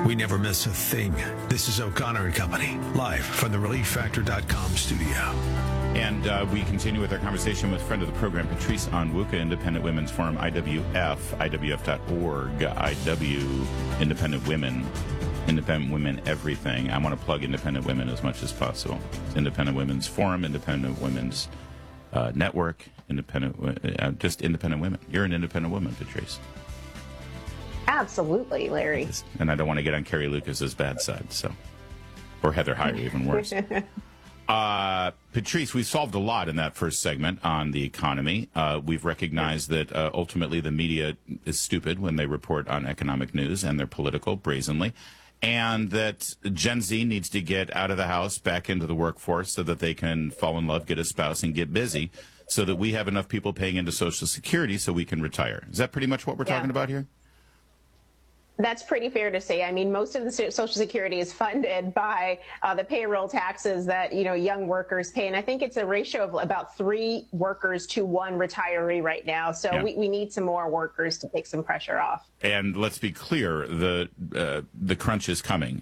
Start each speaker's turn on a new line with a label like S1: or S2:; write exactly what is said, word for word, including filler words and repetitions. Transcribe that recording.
S1: We never miss a thing. This is O'Connor and Company, live from the relief factor dot com studio.
S2: And uh, we continue with our conversation with friend of the program, Patrice Onwuka, Independent Women's Forum, I W F, I W F dot org, I W, Independent Women, Independent Women Everything. I want to plug Independent Women as much as possible. Independent Women's Forum, Independent Women's uh, Network, Independent, uh, just Independent Women. You're an independent woman, Patrice.
S3: Absolutely, Larry.
S2: Just, and I don't want to get on Carrie Lucas's bad side, so, or Heather Heyer, even worse. Uh, Patrice, we solved a lot in that first segment on the economy. Uh, we've recognized that uh, ultimately the media is stupid when they report on economic news, and they're political brazenly, and that Gen Z needs to get out of the house, back into the workforce so that they can fall in love, get a spouse, and get busy so that we have enough people paying into Social Security so we can retire. Is that pretty much what we're yeah. talking about here?
S3: That's pretty fair to say. I mean, most of the Social Security is funded by uh, the payroll taxes that, you know, young workers pay. And I think it's a ratio of about three workers to one retiree right now. So yeah. we, we need some more workers to take some pressure off.
S2: And let's be clear, the uh, the crunch is coming.